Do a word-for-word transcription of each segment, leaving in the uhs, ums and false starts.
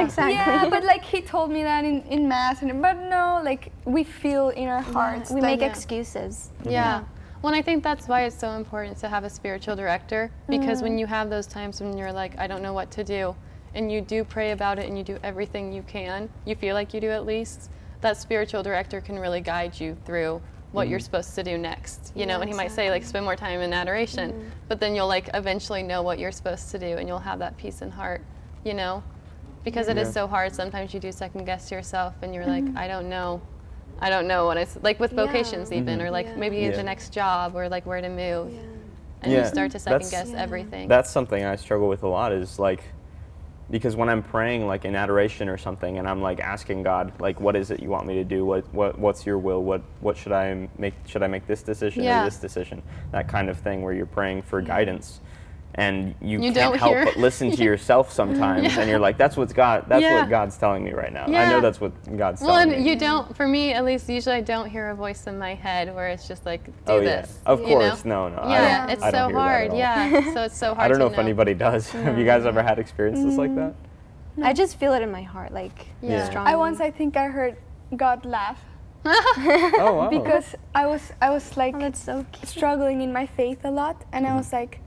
exactly. Yeah, but like he told me that in, in mass, and but no, like we feel in our hearts. Yeah, we that, make yeah. excuses. Yeah. yeah. Well, and I think that's why it's so important to have a spiritual director, because mm. when you have those times when you're like, I don't know what to do, and you do pray about it and you do everything you can, you feel like you do at least, that spiritual director can really guide you through what mm. you're supposed to do next, you yeah, know, and he exactly. might say like spend more time in adoration, mm. but then you'll like eventually know what you're supposed to do and you'll have that peace in heart, you know, because yeah. it is so hard. Sometimes you do second guess yourself and you're mm-hmm. like, I don't know, I don't know what it's like with vocations yeah. even, mm-hmm. or like yeah. maybe yeah. the next job or like where to move, yeah. and yeah. you start to second that's, guess yeah. everything. That's something I struggle with a lot is like, because when I'm praying like in adoration or something and I'm like asking God, like, what is it you want me to do? What, what, what's your will? What, what should I make? Should I make this decision yeah. or this decision? That kind of thing where you're praying for yeah. guidance. And you, you can't help hear. but listen to yourself sometimes, yeah. and you're like, "That's what's God. That's yeah. what God's telling me right now." Yeah. I know that's what God's well, telling and me. you don't. For me, at least, usually I don't hear a voice in my head where it's just like, "Do oh, this." Yeah. Of you course, know? no, no. Yeah, I don't, it's I don't so hear hard. That Yeah, so it's so hard. I don't know to if know. anybody does. Yeah. Have you guys ever had experiences mm. like that? No. I just feel it in my heart, like yeah. strongly. I once, I think, I heard God laugh. Oh wow! Because I was, I was like oh, that's so cute. struggling in my faith a lot, and mm-hmm. I was like.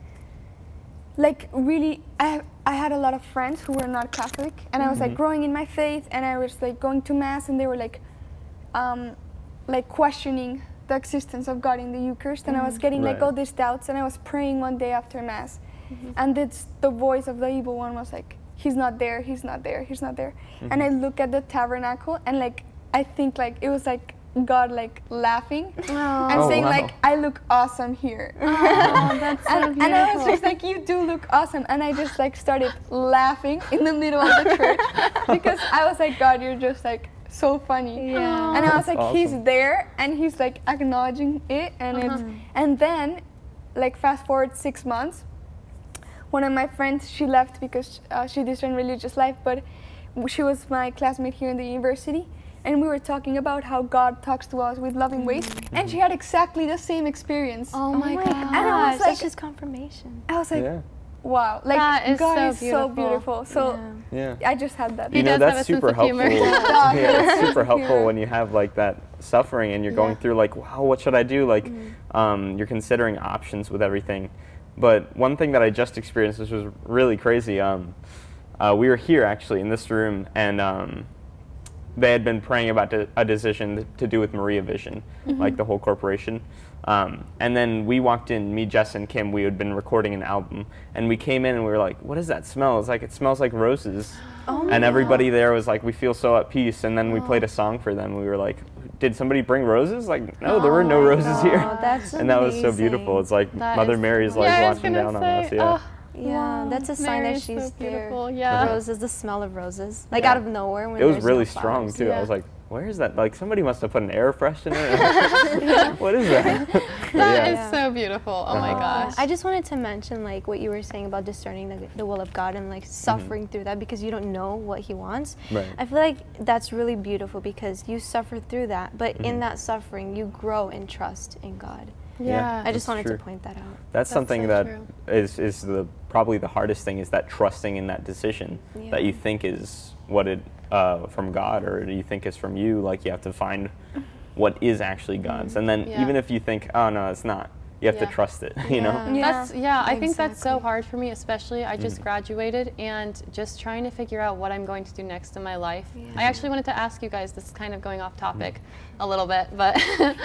Like really, I I had a lot of friends who were not Catholic, and I was like mm-hmm. growing in my faith, and I was like going to mass, and they were like, um, like questioning the existence of God in the Eucharist, and mm-hmm. I was getting right. like all these doubts, and I was praying one day after mass, mm-hmm. and it's the voice of the evil one was like, he's not there, he's not there, he's not there, mm-hmm. and I look at the tabernacle, and like I think like it was like. God like laughing oh. and oh, saying wow. like I look awesome here. Oh, that's so and, beautiful. and I was just like, you do look awesome, and I just like started laughing in the middle of the church because I was like, God, you're just like so funny. Yeah. And I was That's like, awesome. he's there and he's like acknowledging it, and uh-huh. it's and then like fast forward six months, one of my friends, she left because uh, she discerned religious life, but she was my classmate here in the university. And we were talking about how God talks to us with loving ways, mm-hmm. and she had exactly the same experience. Oh, oh my God! And I was like, that's just confirmation. I was like, yeah. wow, like that is God so is beautiful. so beautiful. So yeah. I just had that. He You know, does that's have a super sense of helpful. humor. yeah, it's super helpful Humor. when you have like that suffering and you're going Yeah. through like, wow, what should I do? Like, mm-hmm. um, you're considering options with everything. But one thing that I just experienced, which was really crazy, um, uh, we were here actually in this room, and um, they had been praying about de- a decision to do with Maria Vision, mm-hmm. like the whole corporation. Um, and then we walked in, me, Jess, and Kim, we had been recording an album, and we came in and we were like, what does that smell? It's like, it smells like roses. Oh and everybody God. there was like, we feel so at peace. And then we played a song for them. We were like, did somebody bring roses? Like, no, there were no oh roses God, here. That's and that was so amazing. beautiful. It's like That Mother is- Mary's like yeah, I was watching gonna down say, on us. Yeah. oh, Yeah, wow. that's a sign Mary that is so she's beautiful. there. Yeah. Roses, the smell of roses, like Yeah. out of nowhere. When It was there's really no strong flowers. too. Yeah. I was like, where is that? Like somebody must have put an air freshener. What is that? But That yeah. is so beautiful. Oh my Uh-huh. gosh. I just wanted to mention like what you were saying about discerning the, the will of God and like suffering mm-hmm. through that because you don't know what He wants. Right. I feel like that's really beautiful because you suffer through that, but Mm-hmm. in that suffering you grow in trust in God. Yeah. I just That's wanted true. to point that out. That's, That's something so that true. is is the probably the hardest thing is that trusting in that decision Yeah. that you think is what it uh, from God or you think is from you. Like you have to find what is actually God's, and then Yeah. even if you think, oh no, it's not, you have Yeah. to trust it. You know. Yeah. Yeah. That's yeah, I think that's so Exactly. hard for me, especially I just Mhm. graduated and just trying to figure out what I'm going to do next in my life. Yeah. I actually wanted to ask you guys, this is kind of going off topic a little bit, but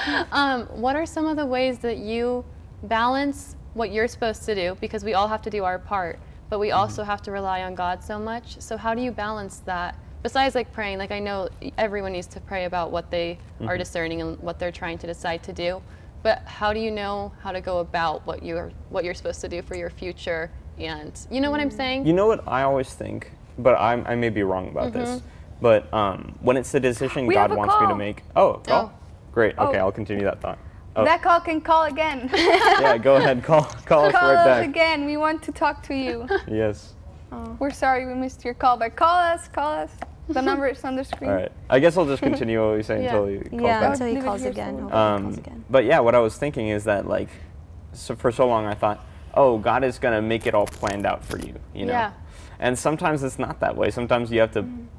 um, what are some of the ways that you balance what you're supposed to do, because we all have to do our part, but we also have to rely on God so much. So how do you balance that? Besides like praying, like I know everyone needs to pray about what they are Mhm. discerning and what they're trying to decide to do. But how do you know how to go about what you're what you're supposed to do for your future? And you know what I'm saying? You know what I always think, but I'm, I may be wrong about this. Mhm. But um, when it's the decision We God have a wants me to call. make. Oh, a call. Oh. Great. Okay, Oh. I'll continue that thought. Oh, That call can call again. yeah, go ahead. Call, call us Call right us back. again. We want to talk to you. Yes. Oh. We're sorry we missed your call, but call us, call us. The number is on the screen. All right. I guess I'll just continue what we say Yeah. until he calls Yeah, back. until he Leave it calls here again. so- Hopefully he Um, calls again. but yeah, what I was thinking is that like, so for so long I thought, oh, God is gonna make it all planned out for you, you know. Yeah. And sometimes it's not that way. Sometimes you have to